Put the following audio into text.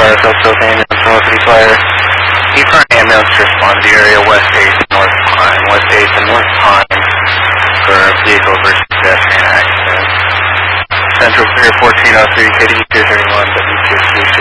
South South Ambulance, Velocity Fire. Eastern Ambulance to respond to the area West 8th and North Pine. West 8th and North Pine for vehicle versus pedestrian accident. Central Clear 1403, KD 231, W2